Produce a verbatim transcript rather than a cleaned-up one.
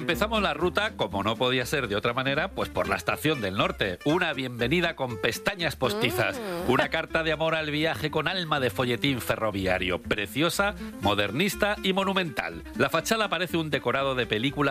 Empezamos la ruta, como no podía ser de otra manera, pues por la Estación del Norte. Una bienvenida con pestañas postizas. Mm. Una carta de amor al viaje con alma de folletín ferroviario. Preciosa, modernista y monumental. La fachada parece un decorado de película